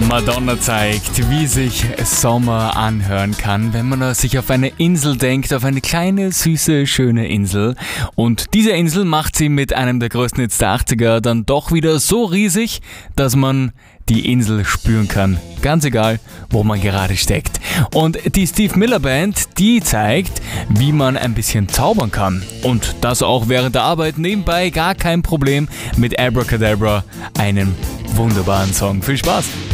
Madonna zeigt, wie sich Sommer anhören kann, wenn man sich auf eine Insel denkt, auf eine kleine, süße, schöne Insel. Und diese Insel macht sie mit einem der größten Hits der 80er dann doch wieder so riesig, dass man die Insel spüren kann. Ganz egal, wo man gerade steckt. Und die Steve Miller Band, die zeigt, wie man ein bisschen zaubern kann. Und das auch während der Arbeit nebenbei, gar kein Problem, mit Abracadabra, einem wunderbaren Song. Viel Spaß!